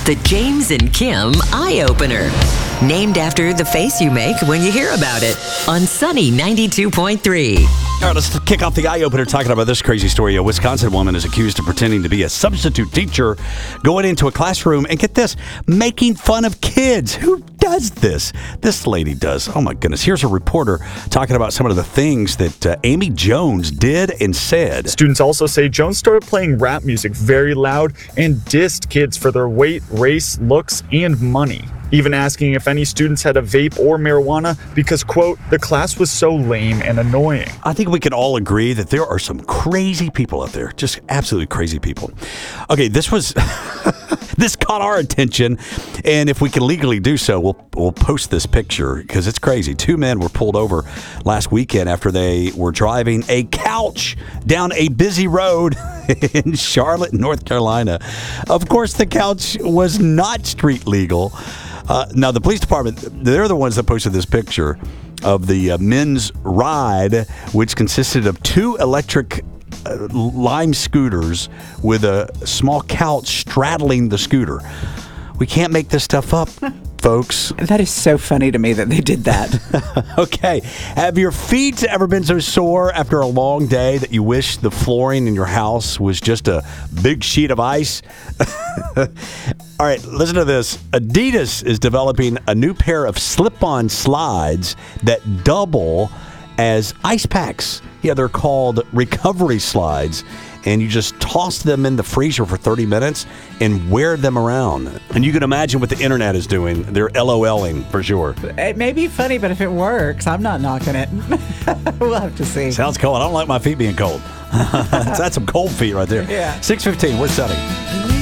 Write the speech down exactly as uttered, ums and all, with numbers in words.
The James and Kim Eye Opener. Named after the face you make when you hear about it. On Sunny ninety-two point three. All right, let's kick off the eye opener talking about this crazy story. A Wisconsin woman is accused of pretending to be a substitute teacher, going into a classroom and, get this, making fun of kids. Who does this? This lady does. Oh, my goodness. Here's a reporter talking about some of the things that uh, Amy Jones did and said. Students also say Jones started playing rap music very loud and dissed kids for their weight, race, looks, and money. Even asking if any students had a vape or marijuana because, quote, the class was so lame and annoying. I think we can all agree that there are some crazy people out there, just absolutely crazy people. Okay, this was, this caught our attention, and if we can legally do so, we'll we'll post this picture because it's crazy. Two men were pulled over last weekend after they were driving a couch down a busy road in Charlotte, North Carolina. Of course, the couch was not street legal. Uh, now, the police department, they're the ones that posted this picture of the uh, men's ride, which consisted of two electric uh, Lime scooters with a small couch straddling the scooter. We can't make this stuff up, folks. That is so funny to me that they did that. Okay. Have your feet ever been so sore after a long day that you wish the flooring in your house was just a big sheet of ice? All right, listen to this. Adidas is developing a new pair of slip-on slides that double as ice packs. Yeah, they're called recovery slides. And you just toss them in the freezer for thirty minutes and wear them around. And you can imagine what the internet is doing. They're LOLing for sure. It may be funny, but if it works, I'm not knocking it. We'll have to see. Sounds cold. I don't like my feet being cold. That's some cold feet right there. Yeah. six fifteen, we're Sunny.